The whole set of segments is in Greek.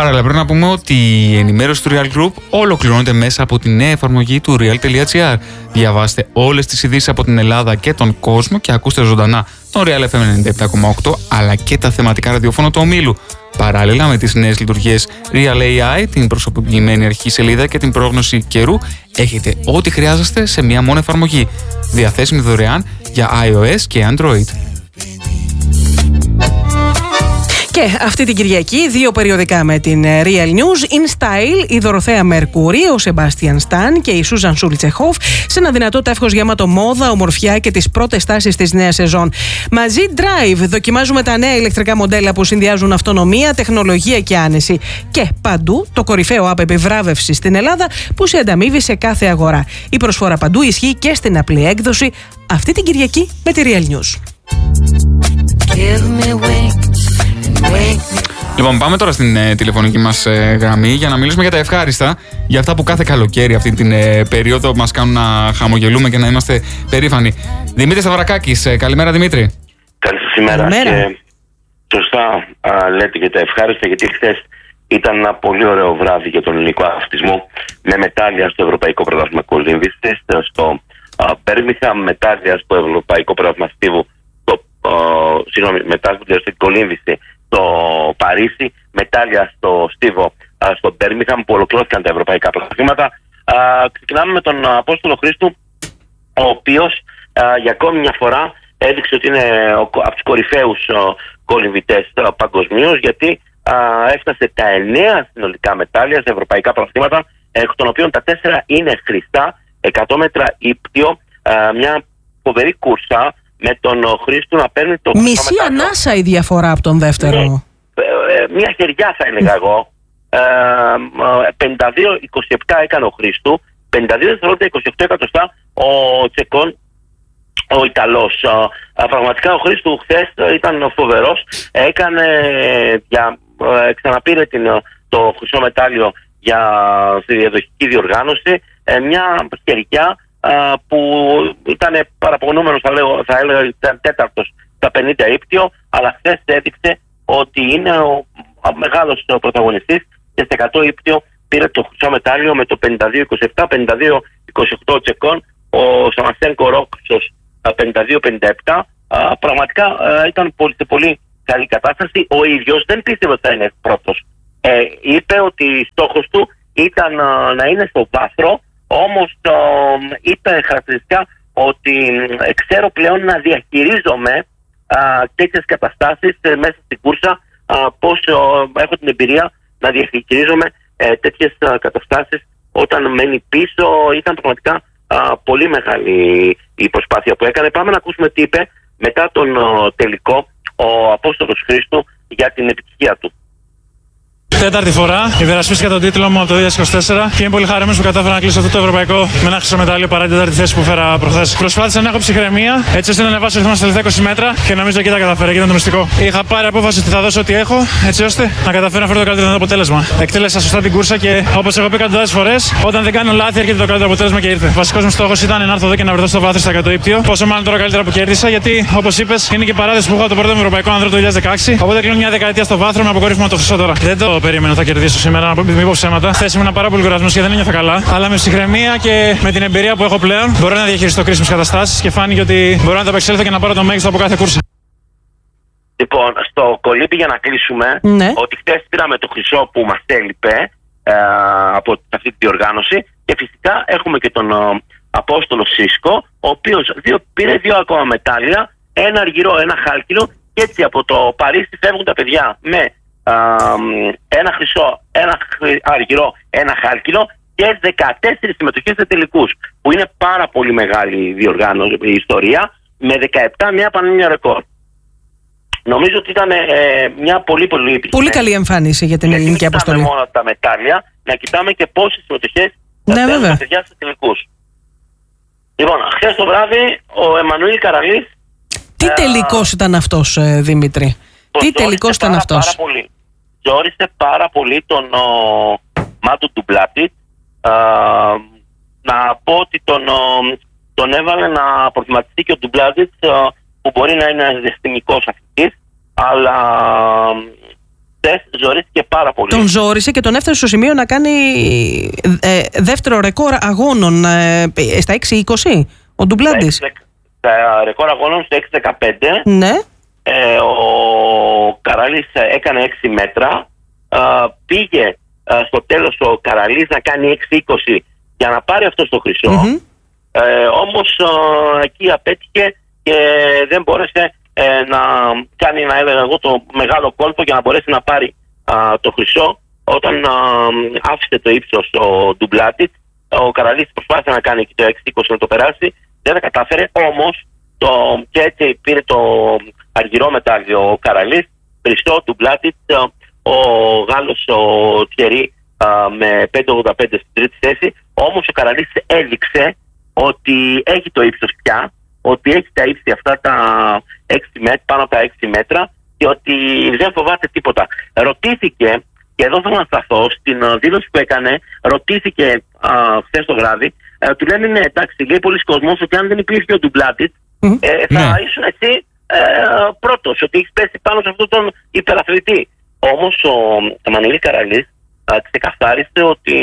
Παράλληλα, πρέπει να πούμε ότι η ενημέρωση του Real Group ολοκληρώνεται μέσα από τη νέα εφαρμογή του real.gr. Διαβάστε όλες τις ειδήσεις από την Ελλάδα και τον κόσμο και ακούστε ζωντανά τον Real FM 97,8 αλλά και τα θεματικά ραδιόφωνα του ομίλου. Παράλληλα με τις νέες λειτουργίες Real AI, την προσωποποιημένη αρχική σελίδα και την πρόγνωση καιρού, έχετε ό,τι χρειάζεστε σε μία μόνο εφαρμογή. Διαθέσιμη δωρεάν για iOS και Android. Και αυτή την Κυριακή, 2 περιοδικά με την Real News. In Style, η Δωροθέα Μερκούρη, ο Σεμπάστιαν Σταν και η Σούζαν Σούλτσεχοφ σε ένα δυνατό τεύχος γεμάτο μόδα, ομορφιά και τις πρώτες τάσεις της νέας σεζόν. Μαζί Drive, δοκιμάζουμε τα νέα ηλεκτρικά μοντέλα που συνδυάζουν αυτονομία, τεχνολογία και άνεση. Και παντού το κορυφαίο app επιβράβευσης στην Ελλάδα που σε ανταμείβει σε κάθε αγορά. Η προσφορά παντού ισχύει και στην απλή έκδοση αυτή την Κυριακή με τη Real News. Λοιπόν, πάμε τώρα στην τηλεφωνική μας γραμμή για να μιλήσουμε για τα ευχάριστα, για αυτά που κάθε καλοκαίρι αυτή την περίοδο μας κάνουν να χαμογελούμε και να είμαστε περήφανοι. Δημήτρης Σταυρακάκης, καλημέρα Δημήτρη. Καλή σας ημέρα. Και σωστά λέτε για τα ευχάριστα, γιατί χθες ήταν ένα πολύ ωραίο βράδυ για τον ελληνικό αθλητισμό με μετάλλια στο Ευρωπαϊκό Πρωτάθλημα Κολύμβησης, στο Μπέρμιγχαμ, μετάλλια στο Ευρωπαϊκό Πρωτάθλημα Στίβου, μετάλλια στην Κολύμβηση στο Παρίσι, μετάλλια στο Στίβο, στο Μπέρμιγχαμ, που ολοκληρώθηκαν τα ευρωπαϊκά πρωταθλήματα. Ξεκινάμε με τον Απόστολο Χρήστου, ο οποίος για ακόμη μια φορά έδειξε ότι είναι από τους κορυφαίους κολυμβητές παγκοσμίως, γιατί έφτασε τα 9 συνολικά μετάλλια σε ευρωπαϊκά πρωταθλήματα, εκ των οποίων τα 4 είναι χρηστά, 100 μέτρα ύπτιο, μια φοβερή κούρσα με τον Χρήστο να παίρνει το μισή ανάσα η διαφορά από τον δεύτερο. Ναι, μια χεριά θα έλεγα εγώ. 52-27 έκανε ο Χρήστου, 52 δευτερόλεπτα 28 εκατοστά ο Τσεκών, ο Ιταλός. Πραγματικά ο Χρήστου χθες ήταν φοβερός. Ξαναπήρε το χρυσό μετάλλιο στη διαδοχική διοργάνωση. Μια χεριά που ήταν παραπονούμενος, θα έλεγα ήταν τέταρτος στα 50 ύπτιο, αλλά χθες έδειξε ότι είναι ο μεγάλος πρωταγωνιστής και στα 100 ύπτιο πήρε το χρυσό μετάλλιο με το 52-27, 52-28 Τσεκών, ο Σαμασένκο Ρόξος 52-57. Πραγματικά ήταν σε πολύ καλή κατάσταση. Ο ίδιος δεν πίστευε ότι θα είναι πρώτος. Είπε ότι στόχος του ήταν να είναι στο βάθρο, όμως είπε χαρακτηριστικά ότι ξέρω πλέον να διαχειρίζομαι τέτοιες καταστάσεις μέσα στην κούρσα, πώς έχω την εμπειρία να διαχειρίζομαι τέτοιες καταστάσεις όταν μένει πίσω. Ήταν πραγματικά πολύ μεγάλη η προσπάθεια που έκανε. Πάμε να ακούσουμε τι είπε μετά τον τελικό ο Απόστολος Χρήστου για την επιτυχία του. Τέταρτη φορά υπερασπίστηκα τον τίτλο μου από το 2024 και είμαι πολύ χαρούμενος που κατάφερα να κλείσω αυτό το ευρωπαϊκό με ένα χρυσό μετάλλιο παρά την τέταρτη θέση που φέρα προχθές. Προσπάθησα να έχω ψυχραιμία έτσι ώστε να ανεβάσω ρυθμό στα τελευταία 20 μέτρα και νομίζω εκεί τα καταφέρω και ήταν το μυστικό. Είχα πάρει απόφαση ότι θα δώσω ό,τι έχω έτσι ώστε να καταφέρω να φέρω το καλύτερο αποτέλεσμα. Εκτέλεσα σωστά την κούρσα και όπως έχω πει εκατοντάδες φορές, όταν δεν κάνω λάθη έρχεται το καλύτερο αποτέλεσμα και ήρθε. Βασικός μου στόχος ήταν να έρθω εδώ και να βρεθώ στο βάθρο στα 100 ύπτιο. Πόσο μάλλον τώρα καλύτερα που κέρδισα, γιατί όπως είπες είναι και παράδοση που είχα το πρώτο ευρωπαϊκό άνδρο το 2016. Οπότε κλείνω μια δεκαετία στο βάθρο με αποκορύφωμα το χρυσό τώρα. Δεν το περίμενα θα κερδίσω σήμερα, να μην πω ψέματα. Χθες ήμουν πάρα πολύ κουρασμένος και δεν ένιωθα καλά. Αλλά με ψυχραιμία και με την εμπειρία που έχω πλέον μπορώ να διαχειριστώ κρίσιμες καταστάσεις και φάνηκε ότι μπορώ να τα απεξέλθω και να πάρω το μέγιστο από κάθε κούρσα. Λοιπόν, στο κολύμπι για να κλείσουμε, ότι χθες πήραμε το χρυσό που μας έλειπε από αυτή τη διοργάνωση και φυσικά έχουμε και τον Απόστολο Σίσκο, ο οποίος πήρε 2 ακόμα μετάλλια, ένα αργυρό, ένα χάλκινο, και έτσι από το Παρίσι φεύγουν τα παιδιά με ένα χρυσό, ένα αργυρό, ένα χάλκινο και 14 συμμετοχές σε τελικούς, που είναι πάρα πολύ μεγάλη διοργάνωση, η ιστορία, με 17 μια πανελλήνια ρεκόρ. Νομίζω ότι ήταν μια πολύ πολύ καλή εμφάνιση για την ελληνική αποστολή. Δεν μόνο τα μετάλλια, να κοιτάμε και πόσες συμμετοχές θα παίρνουν τα παιδιά σε τελικούς. Λοιπόν, χθες το βράδυ ο Εμμανουήλ Καραλής. Τι τελικός ήταν αυτός, Δημήτρη? Τι τελικός ήταν αυτός? Ζόρισε πάρα πολύ τον Μάτου Ντουμπλάτιτ. Να πω ότι τον έβαλε να προβληματιστεί και ο Ντουμπλάτιτ, που μπορεί να είναι ένας διαστημικός αθλητής, αλλά χθες ζορίστηκε πάρα πολύ. Τον ζόρισε και τον έφτασε στο σημείο να κάνει δεύτερο ρεκόρ αγώνων στα 6-20, ο Ντουμπλάντης. Τα ρεκόρ αγώνων στο 6-15. Ναι. Ο Καραλής έκανε 6 μέτρα. Πήγε στο τέλος ο Καραλής να κάνει 6-20 για να πάρει αυτό στο χρυσό. Όμως εκεί απέτυχε και δεν μπόρεσε να κάνει, να έλεγα εγώ, το μεγάλο κόλπο για να μπορέσει να πάρει το χρυσό. Όταν άφησε το ύψος ο Ντουμπλάντιτς, ο Καραλής προσπάθησε να κάνει και το 6-20 να το περάσει, δεν τα κατάφερε. Όμως και έτσι πήρε το αργυρό μετάλλιο ο Καραλής, χρυσό Ντουμπλάντιτς, ο Γάλλος ο Τιερί με 5,85 στην τρίτη θέση. Όμως ο Καραλής έδειξε ότι έχει το ύψος πια, ότι έχει τα ύψη αυτά τα 6 μέτρα, πάνω από τα 6 μέτρα, και ότι δεν φοβάται τίποτα. Ρωτήθηκε, και εδώ θέλω να σταθώ, στην δήλωση που έκανε, ρωτήθηκε χθες το βράδυ, του λένε ναι, εντάξει, λέει πολλοί κόσμος ότι αν δεν υπήρχε ο Ντουμπλάντιτς, θα ήσουν εσύ πρώτος, ότι έχεις πέσει πάνω σε αυτόν τον υπεραθλητή. Όμως ο Μανουήλ Καραλής ξεκαθάρισε ότι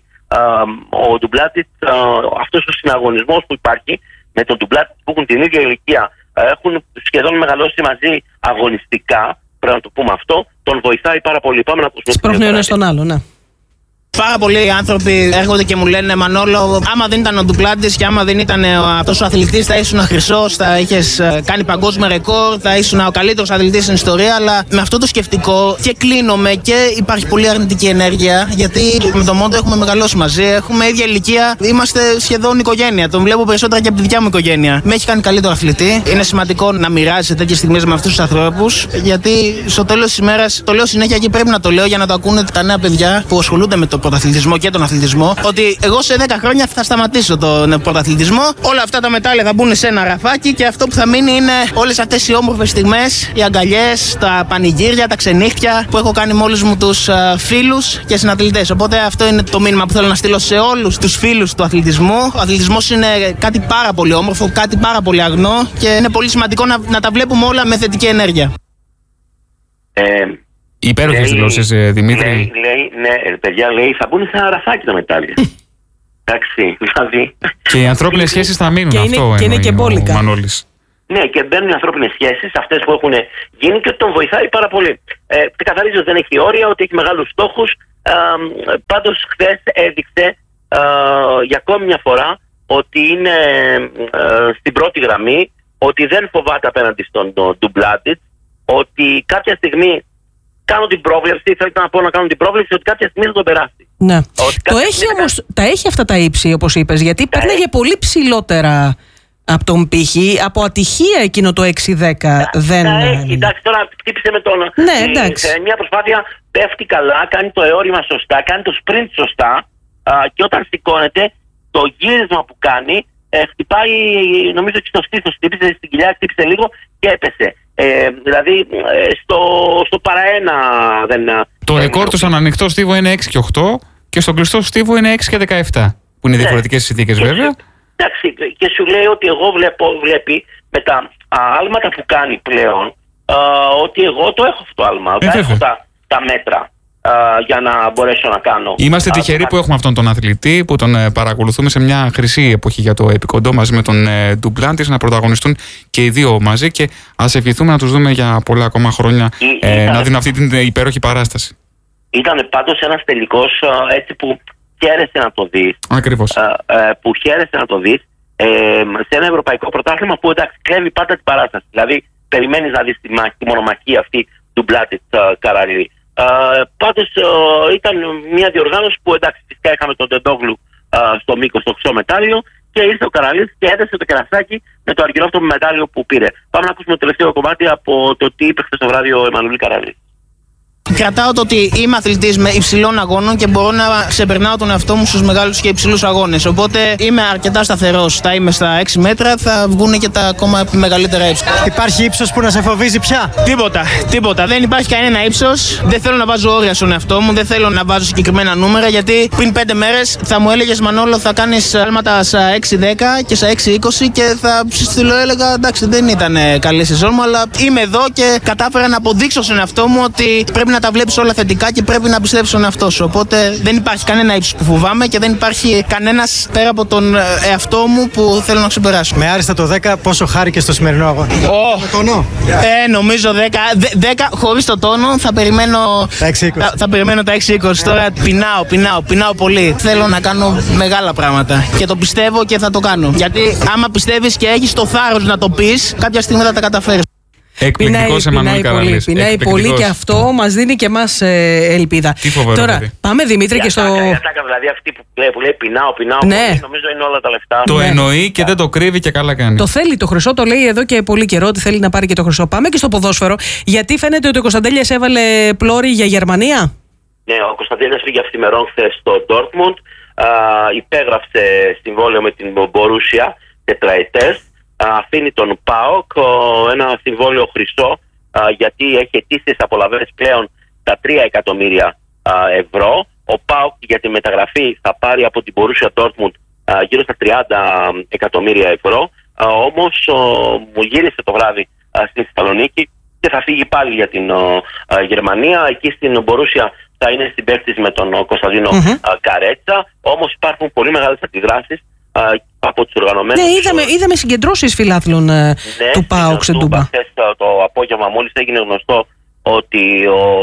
ο Ντουμπλάντιτς, αυτός ο συναγωνισμός που υπάρχει με τον Ντουμπλάντιτς που έχουν την ίδια ηλικία, έχουν σχεδόν μεγαλώσει μαζί αγωνιστικά, πρέπει να το πούμε αυτό, τον βοηθάει πάρα πολύ. Πάμε να ακούσουμε. Σπρώχνει ο ένας τον άλλο, ναι. Πάρα πολλοί άνθρωποι έρχονται και μου λένε Μανόλο, άμα δεν ήταν ο Ντουμπλάντης και άμα δεν ήταν αυτός ο αθλητής, θα ήσουν χρυσός, θα είχες κάνει παγκόσμιο ρεκόρ, θα ήσουν ο καλύτερος αθλητής στην ιστορία. Αλλά με αυτό το σκεπτικό και κλείνομαι και υπάρχει πολύ αρνητική ενέργεια. Γιατί με τον Μόντο έχουμε μεγαλώσει μαζί, έχουμε ίδια ηλικία, είμαστε σχεδόν οικογένεια. Τον βλέπω περισσότερα και από τη δικιά μου οικογένεια. Με έχει κάνει καλύτερο αθλητή. Είναι σημαντικό να μοιράζεσαι τέτοιες στιγμές με αυτούς τους ανθρώπους. Γιατί στο τέλος της ημέρας, το λέω συνέχεια και πρέπει να το λέω για να το ακούνε τα νέα παιδιά που ασχολούνται με το πρωταθλητισμό και τον αθλητισμό, ότι εγώ σε 10 χρόνια θα σταματήσω τον πρωταθλητισμό. Όλα αυτά τα μετάλλια θα μπουν σε ένα ραφάκι και αυτό που θα μείνει είναι όλες αυτές οι όμορφες στιγμές, οι αγκαλιές, τα πανηγύρια, τα ξενύχτια που έχω κάνει με όλους μου τους φίλους και συναθλητές. Οπότε αυτό είναι το μήνυμα που θέλω να στείλω σε όλους τους φίλους του αθλητισμού. Ο αθλητισμός είναι κάτι πάρα πολύ όμορφο, κάτι πάρα πολύ αγνό και είναι πολύ σημαντικό να τα βλέπουμε όλα με θετική ενέργεια. Υπέροχες δηλώσεις, Δημήτρη. Λέει, ναι, παιδιά, λέει, θα μπουν σε ένα ραφάκι τα μετάλλια. Εντάξει, δηλαδή. Και οι ανθρώπινες σχέσεις θα μείνουν, και αυτό και είναι και μπόλικα. Μανώλης. Ναι, και μπαίνουν οι ανθρώπινες σχέσεις, αυτές που έχουν γίνει, και τον βοηθάει πάρα πολύ. Καθαρίζει ότι δεν έχει όρια, ότι έχει μεγάλους στόχους. Πάντως, χθες έδειξε για ακόμη μια φορά ότι είναι στην πρώτη γραμμή, ότι δεν φοβάται απέναντι στον Ντουμπλάντιτς, ότι κάποια στιγμή. Κάνω την πρόβλεψη, θα ήθελα να πω να κάνω την πρόβλεψη ότι κάποια στιγμή θα τον περάσει. Ναι. Το έχει όμως, τα έχει αυτά τα ύψη, όπως είπες, γιατί πέρναγε πολύ ψηλότερα από τον πύχη, από ατυχία εκείνο το 6-10. Δεν έχει, εντάξει, τώρα χτύπησε με τον. Ναι, εντάξει. Μια προσπάθεια, πέφτει καλά, κάνει το εώρημα σωστά, κάνει το sprint σωστά, και όταν σηκώνεται, το γύρισμα που κάνει, χτυπάει, νομίζω και στο στήθος, χτύπησε στην κοιλιά, χτύπησε λίγο και έπεσε. Δηλαδή στο παραένα δεν. Το ρεκόρ του στον ανοιχτό στίβο είναι 6 και 8 και στον κλειστό στίβο είναι 6 και 17. Που είναι διαφορετικές συνθήκες, βέβαια. Εντάξει, και σου λέει ότι εγώ βλέπει με τα άλματα που κάνει πλέον, ότι εγώ το έχω αυτό το άλμα. Δεν έχω τα μέτρα για να μπορέσω να κάνω. Είμαστε τυχεροί που έχουμε αυτόν τον αθλητή, που τον παρακολουθούμε σε μια χρυσή εποχή για το επικοντό μαζί με τον Ντουμπλάντης, να πρωταγωνιστούν και οι δύο μαζί, και ας ευχηθούμε να τους δούμε για πολλά ακόμα χρόνια να δίνουν αυτή την υπέροχη παράσταση. Ήταν πάντως ένας τελικός έτσι που χαίρεσαι να το δεις. Ακριβώς. Που χαίρεσαι να το δεις σε ένα ευρωπαϊκό πρωτάθλημα που, εντάξει, κλέβει πάντα την παράσταση. Δηλαδή περιμένεις να δεις τη μονομαχή αυτή του Ντουμπλάντιτς Καραλή. Πάντως ήταν μια διοργάνωση που, εντάξει, φυσικά είχαμε τον Τεντόγλου στο μήκος, στο χρυσό μετάλλιο, και ήρθε ο Καραλής και έδεσε το κερασάκι με το αργυρό αυτό μετάλλιο που πήρε. Πάμε να ακούσουμε το τελευταίο κομμάτι από το τι είπε χθες το βράδυ ο Εμμανουήλ Καραλής. Κρατάω το ότι είμαι αθλητής με υψηλών αγώνων και μπορώ να ξεπερνάω τον εαυτό μου στους μεγάλους και υψηλούς αγώνες. Οπότε είμαι αρκετά σταθερός. Θα είμαι στα 6 μέτρα, θα βγουν και τα ακόμα μεγαλύτερα ύψη. Υπάρχει ύψος που να σε φοβίζει πια? Τίποτα. Δεν υπάρχει κανένα ύψος. Δεν θέλω να βάζω όρια στον εαυτό μου, δεν θέλω να βάζω συγκεκριμένα νούμερα, γιατί πριν 5 μέρες θα μου έλεγες Μανόλο, θα κάνεις άλματα στα 6-10 και στα 6-20 και θα στείλω, έλεγα εντάξει, δεν ήταν καλή σεζόν μου, αλλά είμαι εδώ και κατάφερα να αποδείξω στον εαυτό μου ότι πρέπει να τα τα βλέπεις όλα θετικά και πρέπει να πιστέψεις στον εαυτό σου. Οπότε δεν υπάρχει κανένα ύψος που φοβάμαι και δεν υπάρχει κανένας πέρα από τον εαυτό μου που θέλω να ξεπεράσω. Με άριστα το 10, πόσο χάρηκες στο σημερινό αγώνα? Με τόνο. Νομίζω 10 χωρίς το τόνο θα περιμένω τα 6-20. Τώρα πεινάω πολύ. Θέλω να κάνω μεγάλα πράγματα και το πιστεύω και θα το κάνω. Γιατί άμα πιστεύεις και έχεις το θάρρος να το πεις, κάποια στιγμή θα τα καταφέρεις. Εκπληκτικός Εμμανουήλ Καραλής. Πεινάει πολύ και αυτό μας δίνει και εμάς ελπίδα. Τι φοβερό. Τώρα πάμε Δημήτρη και στο... Δηλαδή αυτή που λέει πεινάω, ναι. νομίζω είναι όλα τα λεφτά. Το εννοεί και δεν το κρύβει και καλά κάνει. Το θέλει το χρυσό, το λέει εδώ και πολύ καιρό ότι θέλει να πάρει και το χρυσό. Πάμε και στο ποδόσφαιρο, γιατί φαίνεται ότι ο Κωνσταντέλιας έβαλε πλώρη για Γερμανία. Ναι, ο Κωνσταντέλιας πήγε αυθημερών χθες στο Dortmund, υπέγραψε συμβόλαιο με την Borussia τετραετές. Αφήνει τον ΠΑΟΚ ένα συμβόλαιο χρυσό, γιατί έχει ετήσιες απολαβές πλέον τα 3 εκατομμύρια ευρώ. Ο ΠΑΟΚ για τη μεταγραφή θα πάρει από την Borussia Dortmund γύρω στα 30 εκατομμύρια ευρώ. Όμως μου γύρισε το βράδυ στη Θεσσαλονίκη και θα φύγει πάλι για την Γερμανία. Εκεί στην Borussia θα είναι συμπαίκτης με τον Κωνσταντίνο Καρέτσα. Όμως υπάρχουν πολύ μεγάλες αντιδράσεις από τους οργανωμένους. Ναι, είδαμε συγκεντρώσεις φιλάθλων του ΠΑΟΚ σε Τούμπα. Χθες το απόγευμα μόλις έγινε γνωστό ότι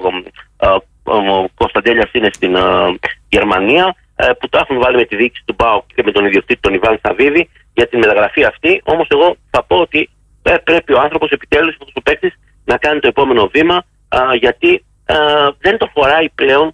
ο Κωνσταντέλιας είναι στην Γερμανία, που το έχουν βάλει με τη διοίκηση του ΠΑΟΚ και με τον ιδιοκτήτη τον Ιβάν Σαββίδη για τη μεταγραφή αυτή. Όμως εγώ θα πω ότι πρέπει ο άνθρωπος επιτέλους ο παίκτης να κάνει το επόμενο βήμα, γιατί δεν το φοράει πλέον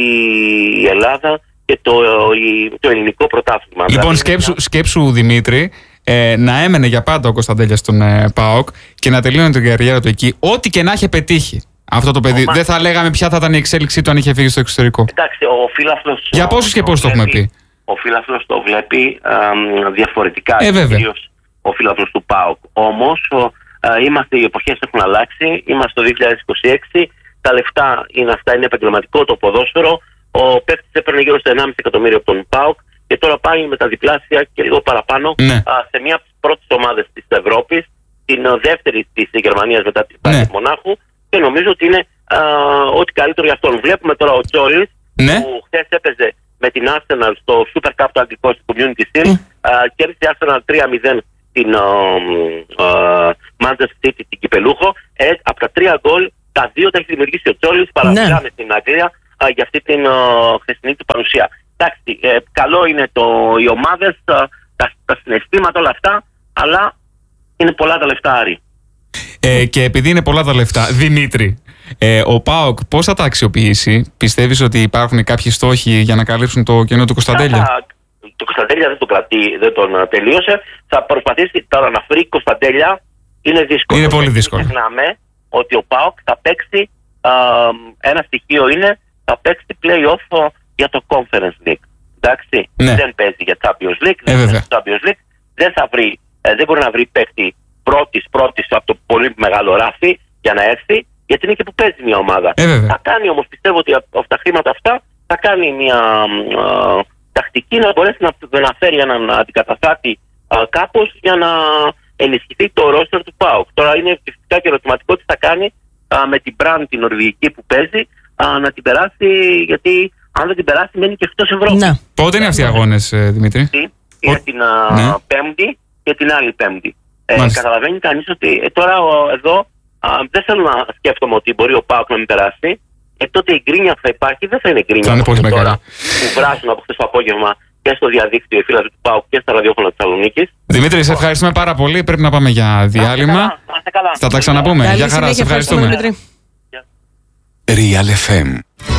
η Ελλάδα και το ελληνικό πρωτάθλημα. Λοιπόν, σκέψου Δημήτρη, να έμενε για πάντα ο Κωνσταντέλιας στον ΠΑΟΚ και να τελείωνε την καριέρα του εκεί, ό,τι και να είχε πετύχει αυτό το παιδί. Δεν θα λέγαμε ποια θα ήταν η εξέλιξή του αν είχε φύγει στο εξωτερικό. Εντάξει, ο φίλαθλος. Για πόσους και πόσους το έχουμε πει. Ο φίλαθλος το βλέπει διαφορετικά. Βέβαια. Ο φίλαθλος του ΠΑΟΚ. Όμως, οι εποχές έχουν αλλάξει. Είμαστε το 2026. Τα λεφτά είναι αυτά, είναι επαγγελματικό το ποδόσφαιρο. Ο παίκτης έπαιρνε γύρω στα 1,5 εκατομμύριο από τον ΠΑΟΚ και τώρα πάει με τα διπλάσια και λίγο παραπάνω σε μια από τις πρώτες ομάδες της Ευρώπης, την δεύτερη της Γερμανίας μετά την Bayern Μονάχου, και νομίζω ότι είναι ό,τι καλύτερο για αυτόν. Βλέπουμε τώρα ο Τσόλης που χθες έπαιζε με την Arsenal στο Super Cup το αγγλικό στο Community Shield, κέρδισε η Arsenal 3-0 την Manchester City, την κυπελούχο. Από τα 3 γκολ, τα 2 τα έχει δημιουργήσει ο Τσόλης, παραμιλάμε στην Αγγλία για αυτή την χθεσινή του παρουσία. Εντάξει, καλό είναι οι ομάδες, τα συναισθήματα, όλα αυτά, αλλά είναι πολλά τα λεφτά, Άρη. Και επειδή είναι πολλά τα λεφτά, Δημήτρη, ο ΠΑΟΚ πώς θα τα αξιοποιήσει? Πιστεύεις ότι υπάρχουν κάποιοι στόχοι για να καλύψουν το κενό του Κωνσταντέλια? Το Κωνσταντέλια δεν τον τελείωσε. Θα προσπαθήσει τώρα να βρει Κωνσταντέλια. Είναι δύσκολο. Είναι πολύ δύσκολο. Ξεχνάμε ότι ο ΠΑΟΚ θα παίξει, ένα στοιχείο είναι, θα παίξει play-off για το Conference League. Εντάξει, δεν παίζει για Champions League, δεν μπορεί να βρει παίκτη πρώτης από το πολύ μεγάλο ράφι για να έρθει, γιατί είναι και που παίζει μια ομάδα. Θα κάνει όμως, πιστεύω ότι από τα χρήματα αυτά θα κάνει μια τακτική να μπορέσει να φέρει έναν αντικαταστάτη κάπως για να ενισχυθεί το roster του ΠΑΟΚ. Τώρα είναι φυσικά και ερωτηματικό τι θα κάνει με την brand την νορβηγική που παίζει, να την περάσει, γιατί αν δεν την περάσει μένει και εκτός Ευρώπης. Ναι. Πότε είναι αυτοί οι αγώνες, Δημήτρη? Είναι την Πέμπτη και την άλλη Πέμπτη. Καταλαβαίνει κανείς ότι τώρα εδώ δεν θέλω να σκέφτομαι ότι μπορεί ο ΠΑΟΚ να μην περάσει, τότε η γκρίνια που θα υπάρχει δεν θα είναι γκρίνια τώρα που βράζουν από χθες το απόγευμα και στο διαδίκτυο οι φίλοι του ΠΑΟΚ και στα ραδιόφωνα της Θεσσαλονίκης. Δημήτρη, σε ευχαριστούμε πάρα πολύ. Πρέπει να πάμε για διάλειμμα. Θα τα ξαναπούμε. Γεια χαρά, σε ευχαριστούμε. Real FM.